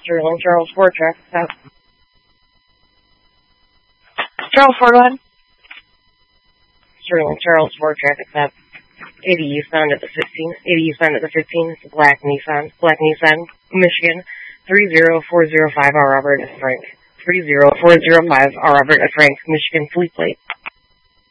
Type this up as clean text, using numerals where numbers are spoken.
Sterling Charles Ford traffic stop. Charles Ford one. Sterling Charles Ford traffic stop. 80 eastbound at the 15. 80 eastbound at the 15. It's a black Nissan, Michigan. 30405 R. Robert F. Frank. 30405 R. Robert F. Frank, Michigan. Fleet plate.